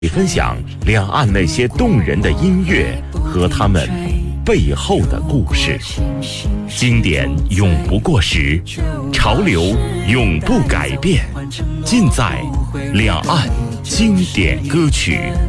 分享两岸那些动人的音乐和他们背后的故事。经典永不过时，潮流永不改变，尽在两岸经典歌曲。